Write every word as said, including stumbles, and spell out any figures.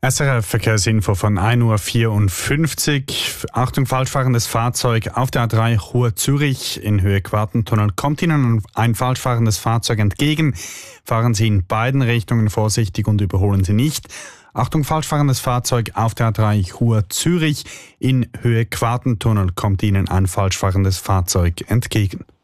S R F-Verkehrsinfo von ein Uhr vierundfünfzig. Achtung, falschfahrendes Fahrzeug auf der A drei Chur-Zürich in Höhe Quartentunnel. Kommt Ihnen ein falschfahrendes Fahrzeug entgegen, fahren Sie in beiden Richtungen vorsichtig und überholen Sie nicht. Achtung, falschfahrendes Fahrzeug auf der A drei Chur-Zürich in Höhe Quartentunnel. Kommt Ihnen ein falschfahrendes Fahrzeug entgegen.